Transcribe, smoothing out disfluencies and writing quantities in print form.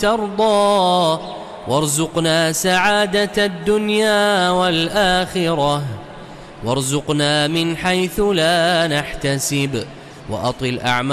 وترضى، وارزقنا سعادة الدنيا والآخرة، وارزقنا من حيث لا نحتسب، وأطل أعمالنا